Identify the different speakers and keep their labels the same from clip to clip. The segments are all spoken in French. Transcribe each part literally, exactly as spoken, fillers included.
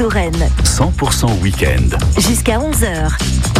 Speaker 1: Touraine.
Speaker 2: cent pour cent week-end.
Speaker 1: Jusqu'à onze heures.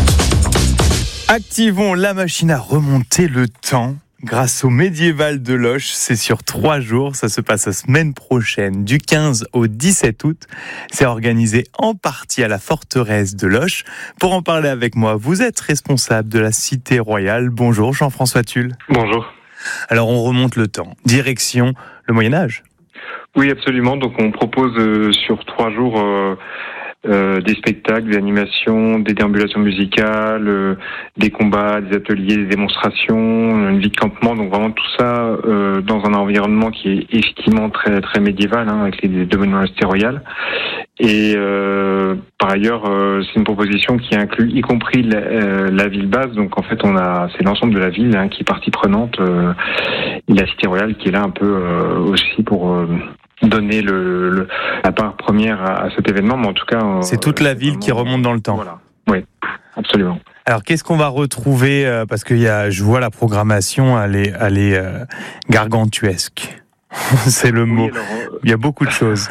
Speaker 3: Activons la machine à remonter le temps. Grâce au médiéval de Loches, c'est sur trois jours, ça se passe la semaine prochaine, du quinze au dix-sept août. C'est organisé en partie à la forteresse de Loches. Pour en parler avec moi, vous êtes responsable de la Cité Royale. Bonjour Jean-François Tulle.
Speaker 4: Bonjour.
Speaker 3: Alors on remonte le temps. Direction le Moyen-Âge.
Speaker 4: Oui, absolument. Donc on propose euh, sur trois jours euh, euh, des spectacles, des animations, des déambulations musicales, euh, des combats, des ateliers, des démonstrations, une vie de campement. Donc vraiment tout ça euh, dans un environnement qui est effectivement très très médiéval, hein, avec les domaines de la Cité Royale. Et euh, par ailleurs, euh, c'est une proposition qui inclut y compris la, euh, la ville base. Donc en fait, on a c'est l'ensemble de la ville hein, qui est partie prenante. Euh, et la Cité Royale qui est là un peu euh, aussi pour euh, donner le, le, la part première à, à cet événement. Mais en tout cas, euh,
Speaker 3: c'est toute la ville qui remonte dans le temps.
Speaker 4: Voilà. Oui, absolument.
Speaker 3: Alors qu'est-ce qu'on va retrouver euh, parce que y a, je vois la programmation, elle est, elle est euh, gargantuesque. C'est le mot.
Speaker 4: Oui, alors, euh...
Speaker 3: Il y a beaucoup de choses.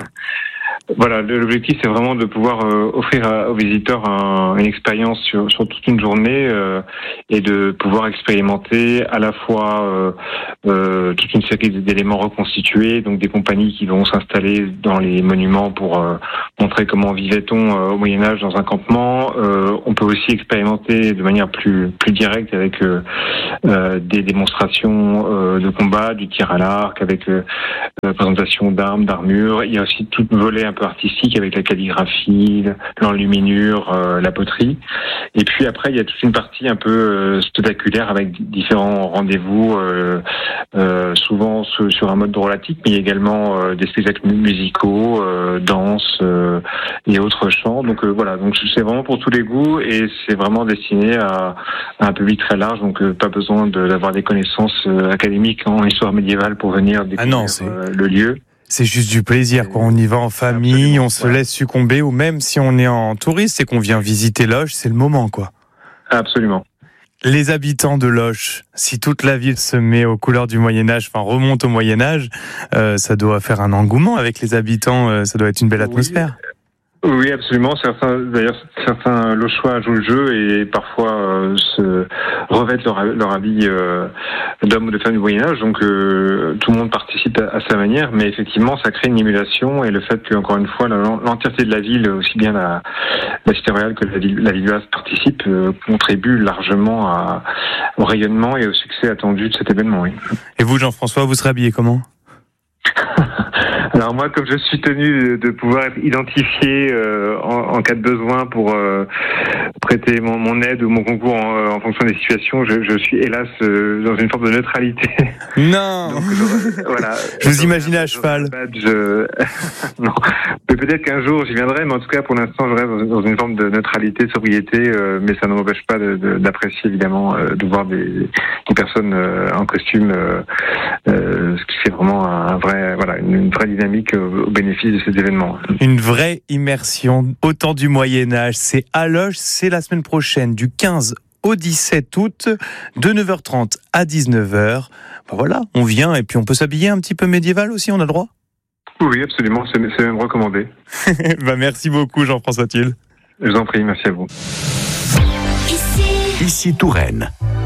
Speaker 4: Voilà, l'objectif c'est vraiment de pouvoir euh, offrir à, aux visiteurs un, une expérience sur, sur toute une journée euh, et de pouvoir expérimenter à la fois euh, euh, toute une série d'éléments reconstitués, donc des compagnies qui vont s'installer dans les monuments pour euh, montrer comment vivait-on euh, au Moyen-Âge dans un campement. Euh, on peut aussi expérimenter de manière plus plus directe avec euh, euh, des démonstrations euh, de combat, du tir à l'arc, avec euh, la présentation d'armes, d'armures. Il y a aussi tout le volet un peu artistique avec la calligraphie, l'enluminure, euh, la poterie. Et puis après, il y a toute une partie un peu euh, spectaculaire avec différents rendez-vous, euh, euh, souvent sur, sur un mode drôlatique, mais il y a également euh, des spectacles musicaux, euh, danse euh, et autres chants. Donc euh, voilà, donc c'est vraiment pour tous les goûts et c'est vraiment destiné à, à un public très large. Donc euh, pas besoin de, d'avoir des connaissances euh, académiques en histoire médiévale pour venir découvrir ah non, c'est... euh, le lieu.
Speaker 3: C'est juste du plaisir, quoi. On y va en famille, absolument, on se ouais. laisse succomber, ou même si on est en touriste et qu'on vient visiter Loches, c'est le moment, quoi.
Speaker 4: Absolument.
Speaker 3: Les habitants de Loches, si toute la ville se met aux couleurs du Moyen-Âge, enfin remonte au Moyen-Âge, euh, ça doit faire un engouement avec les habitants, euh, ça doit être une belle atmosphère.
Speaker 4: Oui. Oui, absolument. Certains, d'ailleurs, certains Lochois jouent le jeu et parfois euh, se revêtent leur, leur habit euh, d'homme ou de femme du Moyen-Âge. Donc, euh, tout le monde participe à, à sa manière, mais effectivement, ça crée une émulation et le fait que, encore une fois, l'entièreté de la ville, aussi bien la, la Cité Royale que la ville, la ville basse participe, euh, contribue largement à, au rayonnement et au succès attendu de cet événement. Oui.
Speaker 3: Et vous, Jean-François, vous serez habillé comment ?
Speaker 4: Alors moi, comme je suis tenu de pouvoir être identifié euh, en, en cas de besoin pour euh, prêter mon, mon aide ou mon concours en, en fonction des situations, je, je suis hélas euh, dans une forme de neutralité.
Speaker 3: Non. Donc,
Speaker 4: euh, voilà.
Speaker 3: Je vous imaginais à cheval.
Speaker 4: Badge, euh... non. Mais peut-être qu'un jour j'y viendrai, mais en tout cas pour l'instant je reste dans une forme de neutralité, de sobriété, euh, mais ça ne m'empêche pas de, de, d'apprécier évidemment euh, de voir des, des personnes euh, en costume, euh, euh, ce qui fait vraiment un vrai, voilà, une, une vraie dynamique au, au bénéfice de cet événement.
Speaker 3: Une vraie immersion au temps du Moyen-Âge. C'est à Loches, c'est la semaine prochaine, du quinze au dix-sept août, de neuf heures trente à dix-neuf heures. Ben voilà, on vient et puis on peut s'habiller un petit peu médiéval aussi, on a le droit ?
Speaker 4: Oui, absolument, c'est, c'est même recommandé.
Speaker 3: Ben merci beaucoup Jean-François Tulle.
Speaker 4: Je vous en prie, merci à vous.
Speaker 1: Ici,
Speaker 2: Ici Touraine.